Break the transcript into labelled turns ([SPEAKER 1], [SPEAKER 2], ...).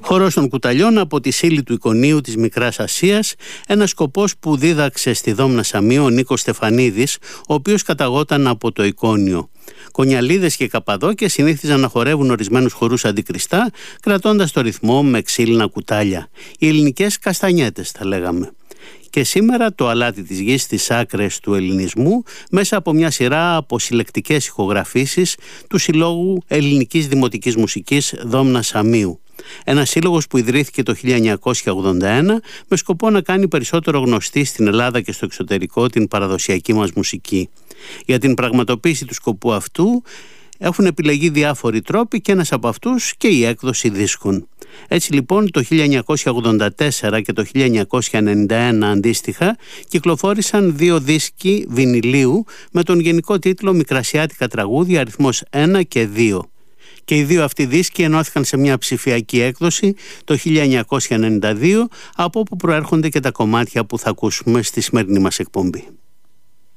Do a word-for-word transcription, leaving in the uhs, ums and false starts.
[SPEAKER 1] Χορός των Κουταλιών από τη Σύλλη του Εικονίου της Μικράς Ασίας, ένας σκοπός που δίδαξε στη Δόμνα Σαμίου ο Νίκος Στεφανίδης, ο οποίος καταγόταν από το Εικόνιο. Κονιαλίδες και Καπαδόκες συνήθιζαν να χορεύουν ορισμένους χορούς αντικριστά, κρατώντας το ρυθμό με ξύλινα κουτάλια. Οι ελληνικές καστανιέτες θα λέγαμε. Και σήμερα το αλάτι της γης στις άκρες του ελληνισμού, μέσα από μια σειρά από συλλεκτικές ηχογραφήσεις του Συλλόγου Ελληνικής Δημοτικής Μουσικής Δόμνα Σαμίου. Ένας σύλλογος που ιδρύθηκε το χίλια εννιακόσια ογδόντα ένα με σκοπό να κάνει περισσότερο γνωστή στην Ελλάδα και στο εξωτερικό την παραδοσιακή μας μουσική. Για την πραγματοποίηση του σκοπού αυτού έχουν επιλεγεί διάφοροι τρόποι και ένας από αυτούς και η έκδοση δίσκων. Έτσι λοιπόν το χίλια εννιακόσια ογδόντα τέσσερα και το χίλια εννιακόσια ενενήντα ένα αντίστοιχα κυκλοφόρησαν δύο δίσκοι βινιλίου με τον γενικό τίτλο «Μικρασιάτικα τραγούδια» αριθμός ένα και δύο. Και οι δύο αυτοί δίσκοι ενώθηκαν σε μια ψηφιακή έκδοση το χίλια εννιακόσια ενενήντα δύο, από όπου προέρχονται και τα κομμάτια που θα ακούσουμε στη σημερινή μας εκπομπή.